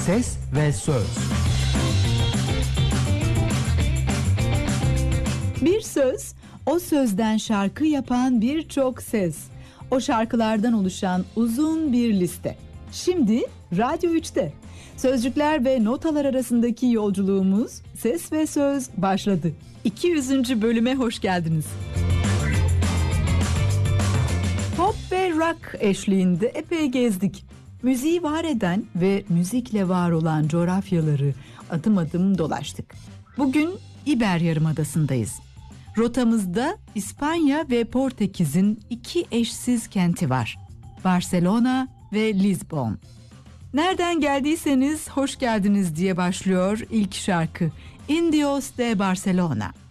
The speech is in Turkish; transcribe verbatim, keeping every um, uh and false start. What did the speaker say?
Ses ve söz. Bir söz, o sözden şarkı yapan birçok ses. O şarkılardan oluşan uzun bir liste. Şimdi Radyo üçte. Sözcükler ve notalar arasındaki yolculuğumuz Ses ve Söz başladı. iki yüzüncü bölüme hoş geldiniz. Pop ve rock eşliğinde epey gezdik. Müziği var eden ve müzikle var olan coğrafyaları adım adım dolaştık. Bugün İber Yarımadası'ndayız. Rotamızda İspanya ve Portekiz'in iki eşsiz kenti var. Barcelona ve Lisbon. Nereden geldiyseniz hoş geldiniz diye başlıyor ilk şarkı. Indios de Barcelona.